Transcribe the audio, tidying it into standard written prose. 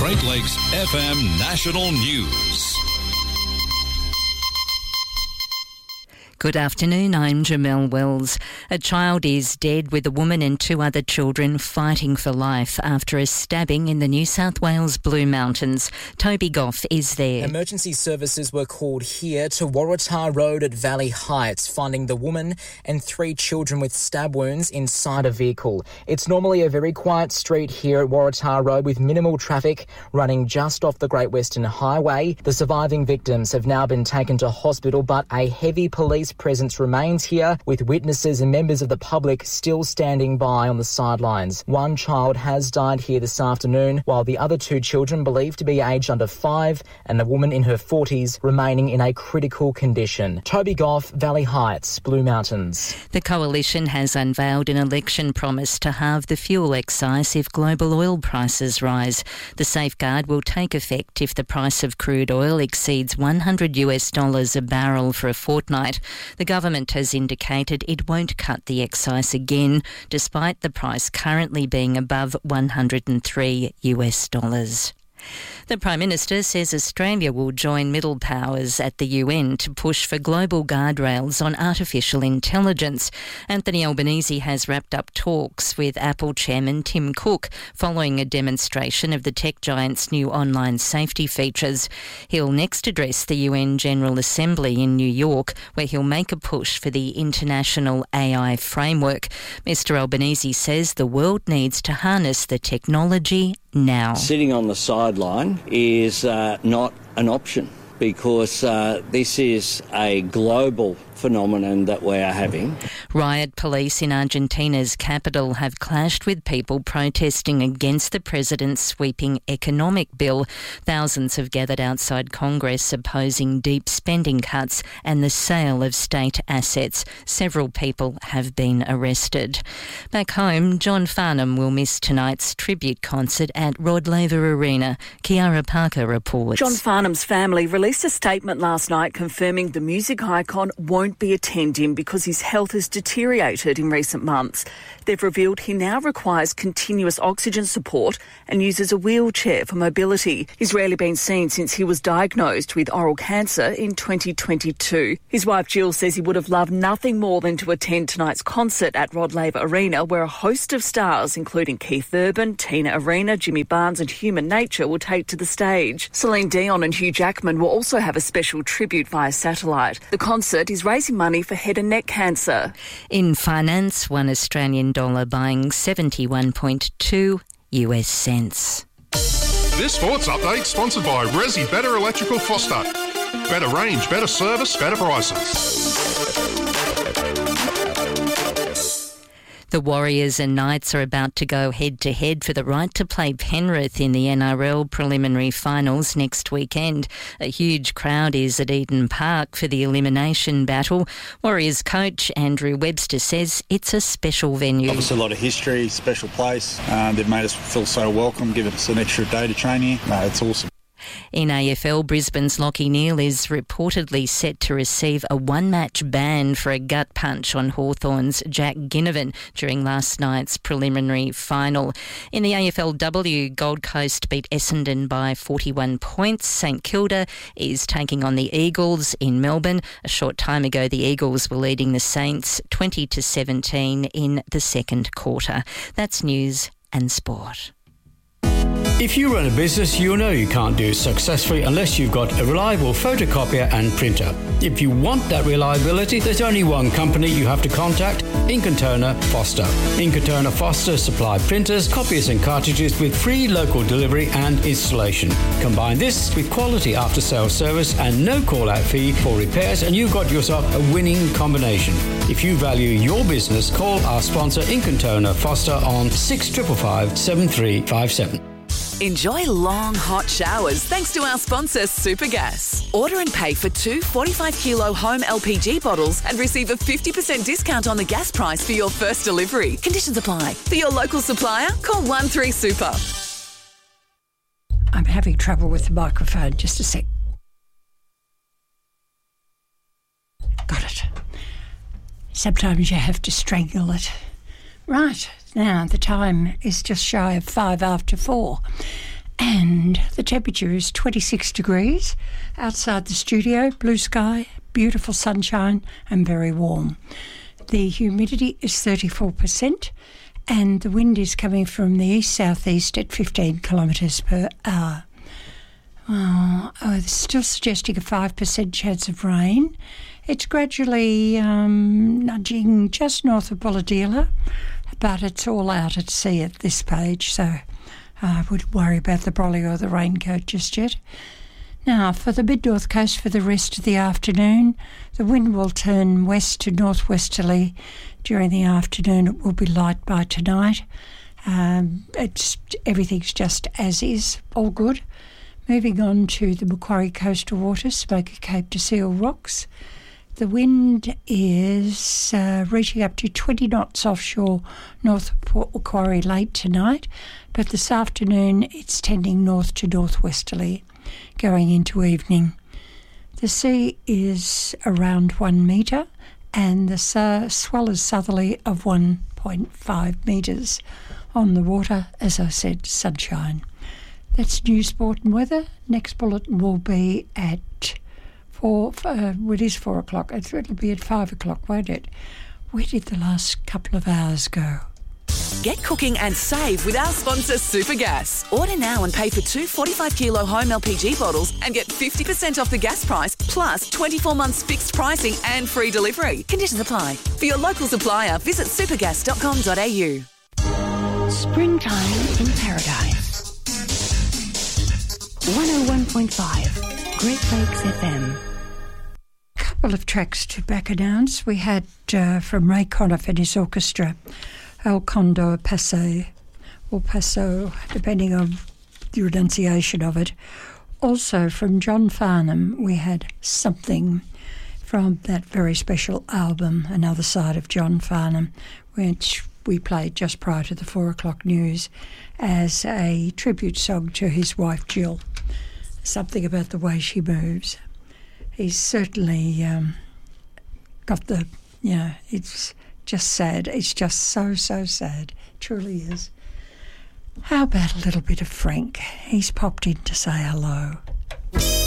Great Lakes FM National News. Good afternoon, I'm Jamelle Wells. A child is dead with a woman and two other children fighting for life after a stabbing in the New South Wales Blue Mountains. Toby Goff is there. Emergency services were called here to Waratah Road at Valley Heights, finding the woman and three children with stab wounds inside a vehicle. It's normally a very quiet street here at Waratah Road with minimal traffic running just off the Great Western Highway. The surviving victims have now been taken to hospital, but a heavy police presence remains here, with witnesses and members of the public still standing by on the sidelines. One child has died here this afternoon, while the other two children, believed to be aged under 5, and a woman in her 40s, remaining in a critical condition. Toby Goff, Valley Heights, Blue Mountains. The Coalition has unveiled an election promise to halve the fuel excise if global oil prices rise. The safeguard will take effect if the price of crude oil exceeds $100 a barrel for a fortnight. The government has indicated it won't cut the excise again, despite the price currently being above $103. The Prime Minister says Australia will join middle powers at the UN to push for global guardrails on artificial intelligence. Anthony Albanese has wrapped up talks with Apple Chairman Tim Cook following a demonstration of the tech giant's new online safety features. He'll next address the UN General Assembly in New York, where he'll make a push for the international AI framework. Mr Albanese says the world needs to harness the technology now. Sitting on the sideline is not an option, because this is a global phenomenon that we are having. Riot police in Argentina's capital have clashed with people protesting against the president's sweeping economic bill. Thousands have gathered outside Congress opposing deep spending cuts and the sale of state assets. Several people have been arrested. Back home, John Farnham will miss tonight's tribute concert at Rod Laver Arena. Kiara Parker reports. John Farnham's family released a statement last night confirming the music icon won't be attending because his health has deteriorated in recent months. They've revealed he now requires continuous oxygen support and uses a wheelchair for mobility. He's rarely been seen since he was diagnosed with oral cancer in 2022. His wife Jill says he would have loved nothing more than to attend tonight's concert at Rod Laver Arena, where a host of stars, including Keith Urban, Tina Arena, Jimmy Barnes and Human Nature, will take to the stage. Celine Dion and Hugh Jackman will also have a special tribute via satellite. The concert is raising money for head and neck cancer. In finance, $1 Australian buying 71.2 US cents. This sports update sponsored by Resi Better Electrical Foster. Better range, better service, better prices. The Warriors and Knights are about to go head-to-head for the right to play Penrith in the NRL preliminary finals next weekend. A huge crowd is at Eden Park for the elimination battle. Warriors coach Andrew Webster says it's a special venue. Obviously a lot of history, special place. They've made us feel so welcome, given us an extra day to train here. It's awesome. In AFL, Brisbane's Lachie Neale is reportedly set to receive a one-match ban for a gut punch on Hawthorn's Jack Ginnivan during last night's preliminary final. In the AFLW, Gold Coast beat Essendon by 41 points. St Kilda is taking on the Eagles in Melbourne. A short time ago, the Eagles were leading the Saints 20-17 in the second quarter. That's news and sport. If you run a business, you know you can't do it successfully unless you've got a reliable photocopier and printer. If you want that reliability, there's only one company you have to contact, Ink & Toner Foster. Ink & Toner Foster supply printers, copiers and cartridges with free local delivery and installation. Combine this with quality after-sales service and no call-out fee for repairs, and you've got yourself a winning combination. If you value your business, call our sponsor Ink & Toner Foster on 6555 7357. Enjoy long, hot showers thanks to our sponsor, Supergas. Order and pay for 2 45-kilo home LPG bottles and receive a 50% discount on the gas price for your first delivery. Conditions apply. For your local supplier, call 13Super. I'm having trouble with the microphone. Just a sec. Got it. Sometimes you have to strangle it. Right. Now, the time is just shy of 4:05, And the temperature is 26 degrees outside the studio, blue sky, beautiful sunshine and very warm. The humidity is 34% and the wind is coming from the east-southeast at 15 kilometres per hour. They're still suggesting a 5% chance of rain. It's gradually nudging just north of Bulahdelah, but it's all out at sea at this page, so I wouldn't worry about the brolly or the raincoat just yet. Now, for the mid-north coast for the rest of the afternoon, the wind will turn west to northwesterly during the afternoon. It will be light by tonight. Everything's just as is, all good. Moving on to the Macquarie coastal waters, Smoky Cape to Seal Rocks. The wind is reaching up to 20 knots offshore north of Port Macquarie late tonight, but this afternoon it's tending north to northwesterly going into evening. The sea is around 1 metre and the swell is southerly of 1.5 metres. On the water, as I said, sunshine. That's news, sport and weather. Next bulletin will be at 4 o'clock. It'll be at 5 o'clock, won't it? Where did the last couple of hours go? Get cooking and save with our sponsor Supergas. Order now and pay for 2 45-kilo home LPG bottles and get 50% off the gas price, plus 24 months fixed pricing and free delivery. Conditions apply. For your local supplier, visit supergas.com.au. Springtime in Paradise. 101.5 Great Lakes FM. Couple of tracks to back announce. We had from Ray Conniff and his orchestra, El Condor Paso, or Paso, depending on the pronunciation of it. Also from John Farnham, we had Something from that very special album, Another Side of John Farnham, which we played just prior to the 4 o'clock news as a tribute song to his wife Jill. Something about the way she moves. He's certainly got the, it's just sad. It's just so sad. Truly is. How about a little bit of Frank? He's popped in to say hello.